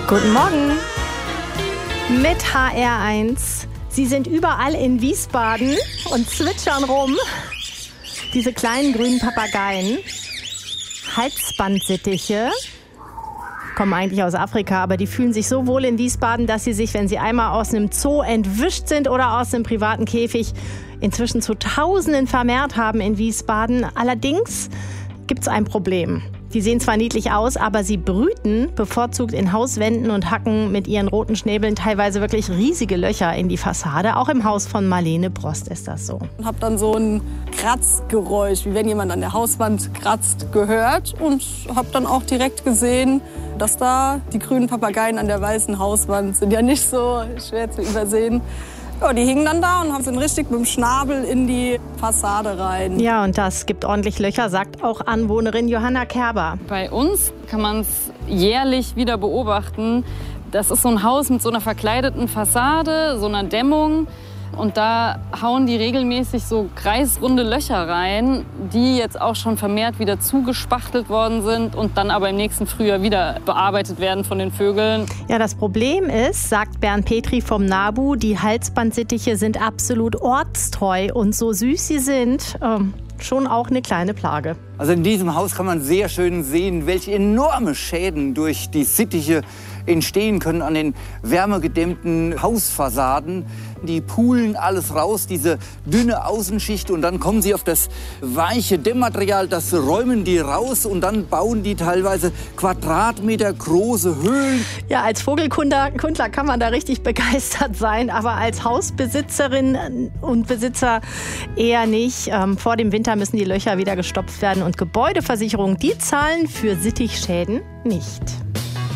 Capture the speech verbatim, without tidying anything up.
Guten Morgen mit H R eins. Sie sind überall in Wiesbaden und zwitschern rum. Diese kleinen grünen Papageien, Halsbandsittiche, kommen eigentlich aus Afrika, aber die fühlen sich so wohl in Wiesbaden, dass sie sich, wenn sie einmal aus einem Zoo entwischt sind oder aus einem privaten Käfig, inzwischen zu Tausenden vermehrt haben in Wiesbaden. Allerdings gibt es ein Problem. Die sehen zwar niedlich aus, aber sie brüten bevorzugt in Hauswänden und hacken mit ihren roten Schnäbeln teilweise wirklich riesige Löcher in die Fassade. Auch im Haus von Marlene Brost ist das so. Ich habe dann so ein Kratzgeräusch, wie wenn jemand an der Hauswand kratzt, gehört und habe dann auch direkt gesehen, dass da die grünen Papageien an der weißen Hauswand sind ja nicht so schwer zu übersehen. Ja, die hingen dann da und sind richtig mit dem Schnabel in die Fassade rein. Ja, und das gibt ordentlich Löcher, sagt auch Anwohnerin Johanna Kerber. Bei uns kann man es jährlich wieder beobachten. Das ist so ein Haus mit so einer verkleideten Fassade, so einer Dämmung. Und da hauen die regelmäßig so kreisrunde Löcher rein, die jetzt auch schon vermehrt wieder zugespachtelt worden sind und dann aber im nächsten Frühjahr wieder bearbeitet werden von den Vögeln. Ja, das Problem ist, sagt Bernd Petri vom NABU, die Halsbandsittiche sind absolut ortstreu und so süß sie sind, ähm, schon auch eine kleine Plage. Also in diesem Haus kann man sehr schön sehen, welche enorme Schäden durch die Sittiche entstehen können an den wärmegedämmten Hausfassaden. Die pulen alles raus, diese dünne Außenschicht, und dann kommen sie auf das weiche Dämmmaterial, das räumen die raus und dann bauen die teilweise Quadratmeter große Höhlen. Ja, als Vogelkundler Kundler kann man da richtig begeistert sein, aber als Hausbesitzerin und Besitzer eher nicht. Ähm, vor dem Winter müssen die Löcher wieder gestopft werden und Gebäudeversicherungen, die zahlen für Sittichschäden nicht.